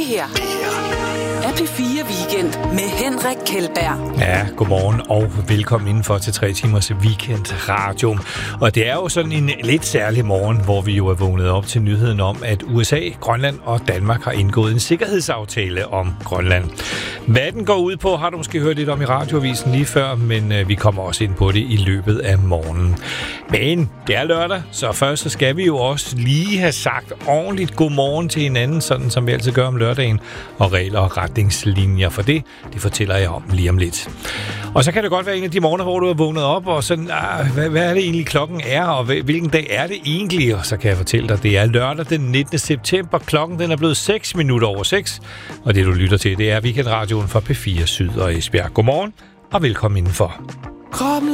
her er P4 Weekend med Henrik Kjeldberg. Ja, godmorgen og velkommen indenfor til 3 timers weekend radio. Og det er jo sådan en lidt særlig morgen, hvor vi jo er vågnet op til nyheden om, at USA, Grønland og Danmark har indgået en sikkerhedsaftale om Grønland. Hvad den går ud på, har du måske hørt lidt om i radioavisen lige før, men vi kommer også ind på det i løbet af morgenen. Men det er lørdag, så først så skal vi jo også lige have sagt ordentligt godmorgen til hinanden, sådan som vi altid gør om lørdagen, og regler og retningslinjer for det fortæller jeg om lige om lidt. Og så kan det godt være en af de morgener, hvor du er vågnet op, og sådan, hvad er det egentlig klokken er, og hvilken dag er det egentlig? Og så kan jeg fortælle dig, det er lørdag den 19. september, klokken den er blevet 6 minutter over 6, og det du lytter til, det er Weekendradioen for P4 Syd og Esbjerg. Godmorgen, og velkommen indenfor.